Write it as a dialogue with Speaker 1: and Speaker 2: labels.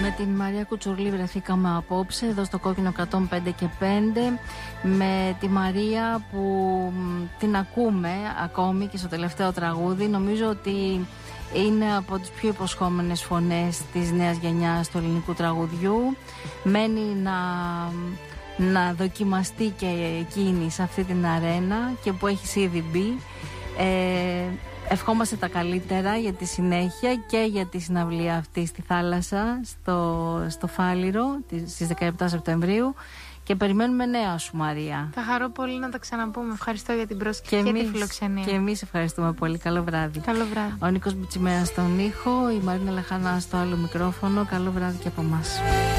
Speaker 1: Με την Μαρία Κουτσουρλή βρεθήκαμε απόψε εδώ στο Κόκκινο 105 και 5, με τη Μαρία που την ακούμε ακόμη και στο τελευταίο τραγούδι. Νομίζω ότι είναι από τις πιο υποσχόμενες φωνές της νέας γενιάς του ελληνικού τραγουδιού. Μένει να δοκιμαστεί και εκείνη σε αυτή την αρένα και που έχει ήδη μπει. Ευχόμαστε τα καλύτερα για τη συνέχεια και για τη συναυλία αυτή στη θάλασσα, στο Φάληρο στις 17 Σεπτεμβρίου, και περιμένουμε νέα σου, Μαρία.
Speaker 2: Θα χαρώ πολύ να τα ξαναπούμε. Ευχαριστώ για την πρόσκληση και τη φιλοξενία.
Speaker 1: Και εμείς ευχαριστούμε πολύ. Καλό βράδυ.
Speaker 2: Καλό βράδυ.
Speaker 1: Ο Νίκος Μπιτσιμέας στον ήχο, η Μαρίνα Λαχανά στο άλλο μικρόφωνο. Καλό βράδυ και από εμάς.